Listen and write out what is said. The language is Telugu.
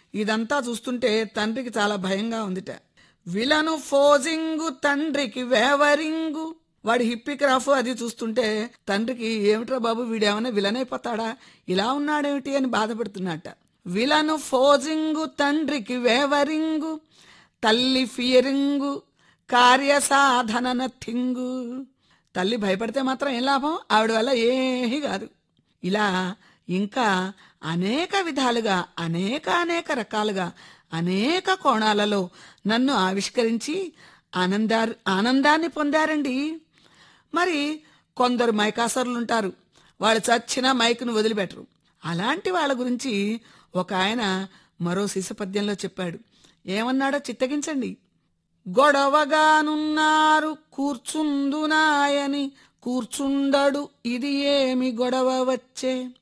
ఇదంతా చూస్తుంటే తండ్రికి చాలా భయంగా ఉందిట. విలను ఫోజింగు తండ్రికి వేవరింగు. వాడి హిప్పిక్రాఫ్ అది చూస్తుంటే తండ్రికి ఏమిట్రా బాబు వీడేమైనా విలన్ అయిపోతాడా, ఇలా ఉన్నాడేమిటి అని బాధపడుతున్నట్ట. విలను ఫోజింగు తండ్రికి వేవరింగు, తల్లి ఫియరింగు కార్యసాధన నథింగు. తల్లి భయపడితే మాత్రం ఏం లాభం, ఆవిడ వల్ల ఏమీ కాదు. ఇలా ఇంకా అనేక విధాలుగా అనేక రకాలుగా అనేక కోణాలలో నన్ను ఆవిష్కరించి ఆనందాన్ని పొందారండి. మరి కొందరు మైకాసరులుంటారు, వాళ్ళు చచ్చినా మైకును వదిలిపెట్టరు. అలాంటి వాళ్ళ గురించి ఒక ఆయన మరో శిశుపద్యంలో చెప్పాడు. ఏమన్నాడో చిత్తగించండి. గొడవగానున్నారు కూర్చుందునాయని కూర్చుండడు, ఇది ఏమి గొడవ వచ్చే.